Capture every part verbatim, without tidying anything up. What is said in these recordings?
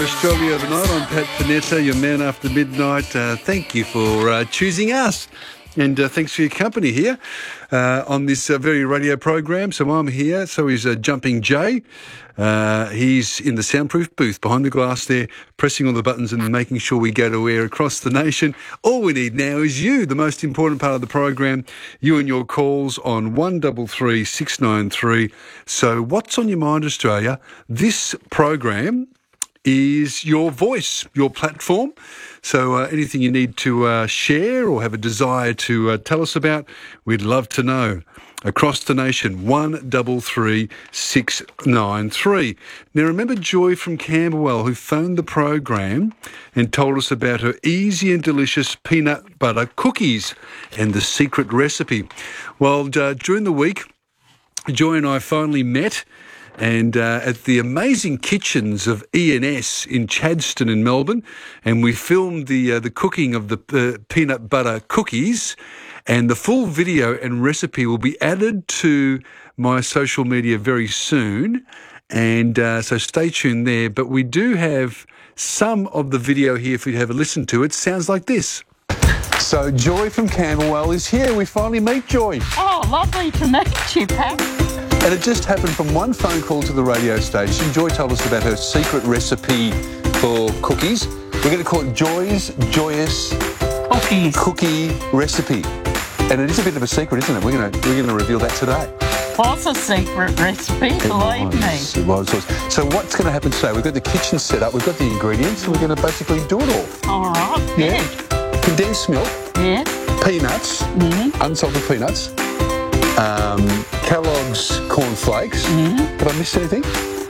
Australia overnight. I'm Pat Panetta, your man after midnight. Uh, thank you for uh, choosing us, and uh, thanks for your company here uh, on this uh, very radio program. So I'm here. So is uh, Jumping Jay. Uh, he's in the soundproof booth behind the glass there, pressing all the buttons and making sure we go to air across the nation. All we need now is you, the most important part of the program, you and your calls on one double three six nine three. So what's on your mind, Australia? This program is your voice, your platform. So uh, anything you need to uh, share or have a desire to uh, tell us about, we'd love to know. Across the nation, one double three six nine three. Now remember Joy from Camberwell, who phoned the program and told us about her easy and delicious peanut butter cookies and the secret recipe. Well, uh, during the week, Joy and I finally met and uh, at the amazing kitchens of E and S in Chadstone in Melbourne, and we filmed the uh, the cooking of the uh, peanut butter cookies, and the full video and recipe will be added to my social media very soon, and uh, so stay tuned there. But we do have some of the video here for you to have a listen to. It sounds like this. So Joy from Camberwell is here. We finally meet Joy. Oh, lovely to meet you, Pat. And it just happened from one phone call to the radio station. Joy told us about her secret recipe for cookies. We're going to call it Joy's Joyous Cookies. Cookie Recipe. And it is a bit of a secret, isn't it? We're going to, we're going to reveal that today. What's a secret recipe? It Believe was, me. It was, it was. So what's going to happen today? We've got the kitchen set up, we've got the ingredients, and we're going to basically do it all. All right. Yeah. Condensed milk. Yeah. Peanuts. Mm-hmm. Unsalted peanuts. Um, Kellogg's corn flakes. Mm-hmm. Did I miss anything?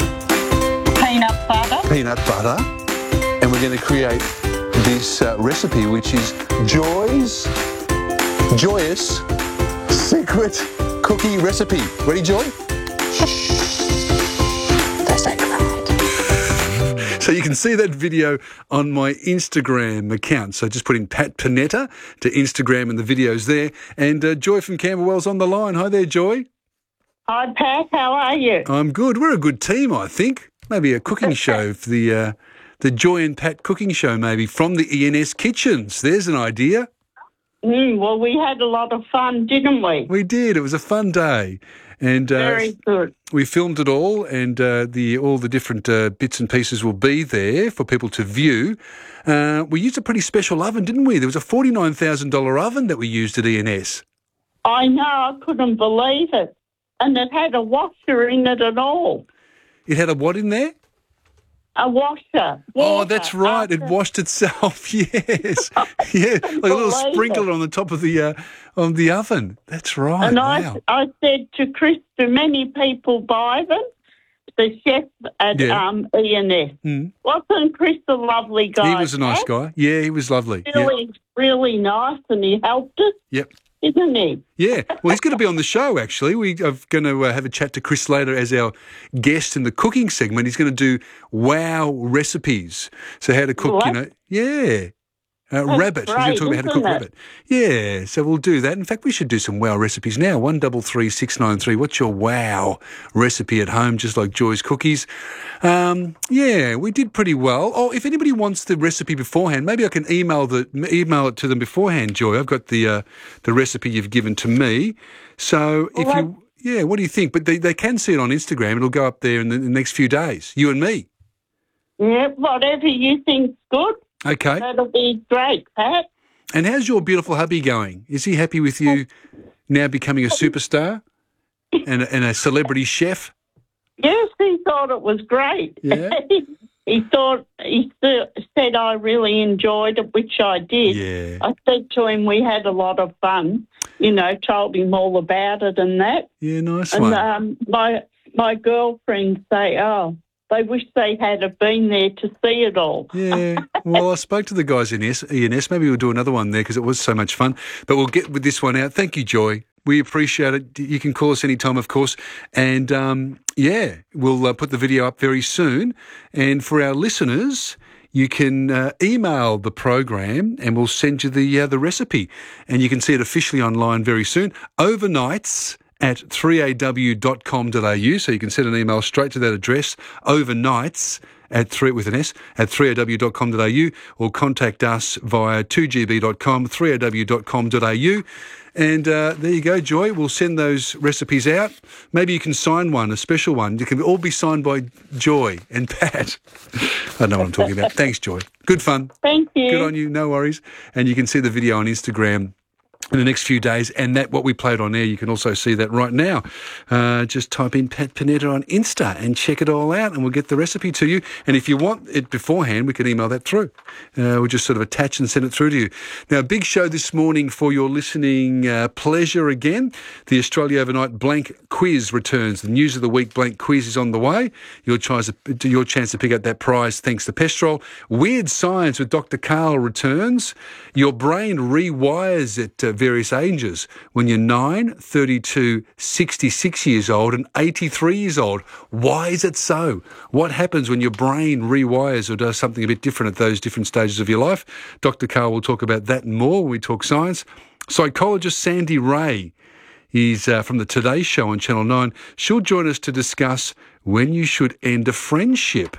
Peanut butter. Peanut butter. And we're going to create this uh, recipe, which is Joy's Joyous Secret Cookie Recipe. Ready, Joy? So you can see that video on my Instagram account. So just put in Pat Panetta to Instagram and the video's there. And uh, Joy from Camberwell's on the line. Hi there, Joy. Hi, Pat. How are you? I'm good. We're a good team, I think. Maybe a cooking show for the uh, the Joy and Pat cooking show, maybe from the E and S kitchens. There's an idea. Mm, well, we had a lot of fun, didn't we? We did. It was a fun day. And uh, Very good. We filmed it all, and uh, the all the different uh, bits and pieces will be there for people to view. Uh, we used a pretty special oven, didn't we? There was a forty-nine thousand dollars oven that we used at E and S. I know. I couldn't believe it. And it had a washer in it at all. It had a what in there? A washer. Oh, Water that's right. after- It washed itself. Yes, yeah, like a little Believe sprinkler it. on the top of the uh, on the oven. That's right. And wow. I, I said to Chris, do many people buy them? The chef at Yeah. um, E and S. Mm. Wasn't Chris a lovely guy? He was a nice Pat? guy. Yeah, he was lovely. Yeah. Really, really nice, and he helped us, Yep. isn't he? Yeah, well, he's going to be on the show, actually. We are going to uh, have a chat to Chris later as our guest in the cooking segment. He's going to do wow recipes. So how to cook, What? you know. Yeah. Uh, That's rabbit. He's going great, to talk about how to cook isn't it? rabbit. Yeah, so we'll do that. In fact, we should do some wow recipes now. One double three six nine three. What's your wow recipe at home, just like Joy's cookies? Um, yeah, we did pretty well. Oh, if anybody wants the recipe beforehand, maybe I can email the email it to them beforehand, Joy. I've got the uh, the recipe you've given to me. So if Well, you, yeah, what do you think? But they, they can see it on Instagram. It'll go up there in the, the next few days. You and me. Yeah, whatever you think's good, Okay. that'll be great, Pat. And how's your beautiful hubby going? Is he happy with you now becoming a superstar and a, and a celebrity chef? Yes, he thought it was great. Yeah? he thought, he th- said I really enjoyed it, which I did. Yeah. I said to him we had a lot of fun, you know, told him all about it and that. Yeah, nice And one. um, my my girlfriends say, oh, they wish they had have been there to see it all. Yeah. Well, I spoke to the guys in S- E and S. Maybe we'll do another one there because it was so much fun. But we'll get with this one out. Thank you, Joy. We appreciate it. You can call us anytime, of course. And, um, yeah, we'll uh, put the video up very soon. And for our listeners, you can uh, email the program and we'll send you the uh, the recipe. And you can see it officially online very soon. Overnights at three a w dot com dot a u. So you can send an email straight to that address, overnights at three with an S at three o w dot com dot a u, or contact us via two g b dot com, three o w dot com dot a u. And uh, there you go, Joy. We'll send those recipes out. Maybe you can sign one, a special one. You can all be signed by Joy and Pat. I don't know what I'm talking about. Thanks, Joy. Good fun. Thank you. Good on you. No worries. And you can see the video on Instagram in the next few days, and that what we played on air, you can also see that right now. Uh, just type in Pat Panetta on Insta and check it all out, and we'll get the recipe to you. And if you want it beforehand, we can email that through. Uh, we'll just sort of attach and send it through to you. Now, a big show this morning for your listening uh, pleasure again. The Australia Overnight Blank Quiz returns. The News of the Week Blank Quiz is on the way. Your chance, your chance to pick up that prize thanks to Pestrol. Weird Science with Doctor Karl returns. Your brain rewires at uh, various ages when you're nine, thirty-two, sixty-six years old and eighty-three years old. Why is it so? What happens when your brain rewires or does something a bit different at those different stages of your life? Doctor Karl will talk about that and more when we talk science. Psychologist Sandy Ray, he's uh, from the Today Show on Channel nine. She'll join us to discuss when you should end a friendship.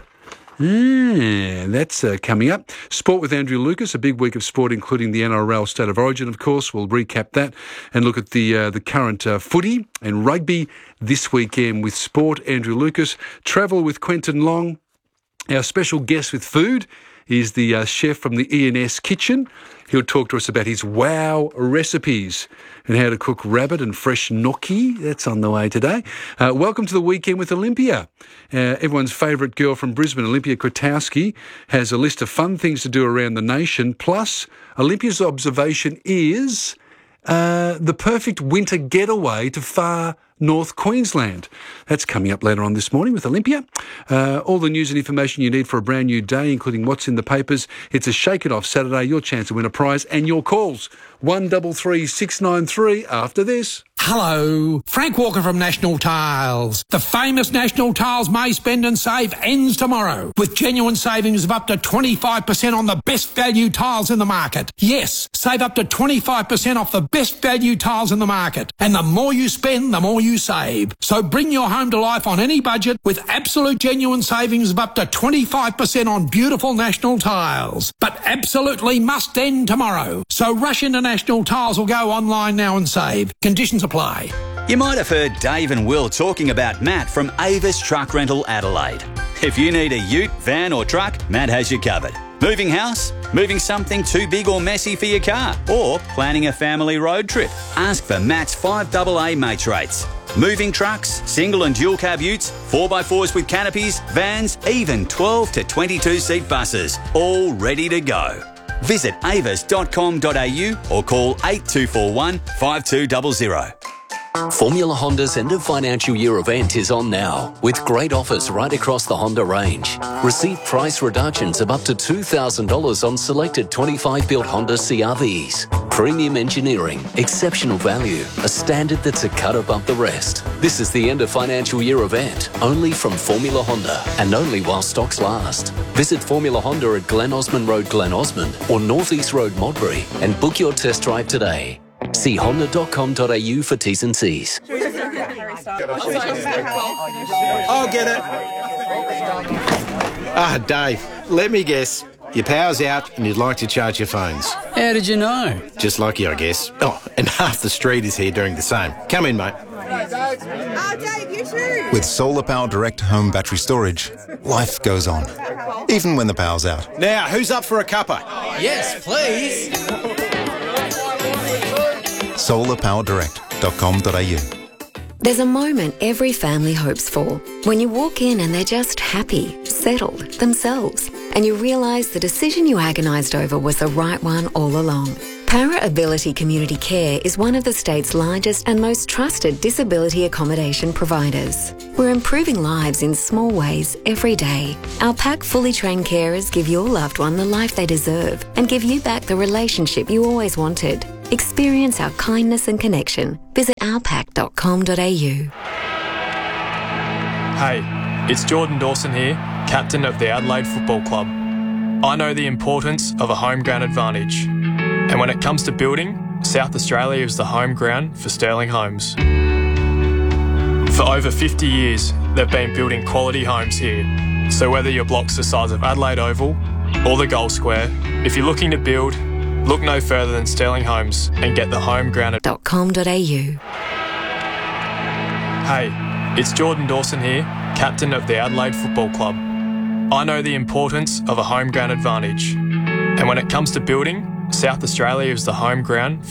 Ah, that's uh, coming up. Sport with Andrew Lucas, a big week of sport, including the N R L State of Origin, of course. We'll recap that and look at the uh, the current uh, footy and rugby this weekend with sport. Andrew Lucas. Travel with Quentin Long. Our special guest with food is the uh, chef from the E and S Kitchen. He'll talk to us about his wow recipes and how to cook rabbit and fresh gnocchi. That's on the way today. Uh, welcome to the Weekend with Olympia. Uh, everyone's favourite girl from Brisbane, Olympia Kwiatkowski, has a list of fun things to do around the nation. Plus, Olympia's observation is uh, the perfect winter getaway to far North Queensland. That's coming up later on this morning with Olympia. Uh, all the news and information you need for a brand new day, including what's in the papers. It's a Shake It Off Saturday, your chance to win a prize, and your calls. one three three six nine three after this. Hello, Frank Walker from National Tiles. The famous National Tiles May Spend and Save ends tomorrow with genuine savings of up to twenty-five percent on the best value tiles in the market. Yes, save up to twenty-five percent off the best value tiles in the market. And the more you spend, the more you save. So bring your home to life on any budget with absolute genuine savings of up to twenty-five percent on beautiful National Tiles. But absolutely must end tomorrow. So rush into National Tiles or go online now and save. Conditions apply. You might have heard Dave and Will talking about Matt from Avis Truck Rental Adelaide. If you need a ute, van or truck, Matt has you covered. Moving house? Moving something too big or messy for your car? Or planning a family road trip? Ask for Matt's five double A mates rates. Moving trucks, single and dual cab utes, four by fours with canopies, vans, even twelve to twenty-two seat buses, all ready to go. Visit avis dot com dot a u or call eight two four one, five two zero zero. Formula Honda's end of financial year event is on now, with great offers right across the Honda range. Receive price reductions of up to two thousand dollars on selected twenty-five built Honda C R Vs. Premium engineering, exceptional value, a standard that's a cut above the rest. This is the end of financial year event, only from Formula Honda, and only while stocks last. Visit Formula Honda at Glen Osmond Road, Glen Osmond, or North East Road, Modbury, and book your test drive today. See honda dot com dot a u for T's and C's. I'll get it. Ah, Dave, let me guess. Your power's out and you'd like to charge your phones. How did you know? Just lucky, I guess. Oh, and half the street is here doing the same. Come in, mate. Oh, Dave, you too. With Solar Power Direct Home Battery Storage, life goes on, even when the power's out. Now, who's up for a cuppa? Yes, please. solar power direct dot com dot a u. There's a moment every family hopes for, when you walk in and they're just happy, settled, themselves, and you realise the decision you agonised over was the right one all along. Para Ability Community Care is one of the state's largest and most trusted disability accommodation providers. We're improving lives in small ways every day. Our pack fully trained carers give your loved one the life they deserve and give you back the relationship you always wanted. Experience our kindness and connection. Visit our pack dot com dot a u. Hey, it's Jordan Dawson here, captain of the Adelaide Football Club. I know the importance of a home ground advantage. And when it comes to building, South Australia is the home ground for Sterling Homes. For over fifty years, they've been building quality homes here, So whether your block's the size of Adelaide Oval or the Gold Square, if you're looking to build, look no further than Sterling Homes and get the home ground. dot com dot a u. Hey, it's Jordan Dawson here, captain of the Adelaide Football Club. I know the importance of a home ground advantage. And when it comes to building, South Australia is the home ground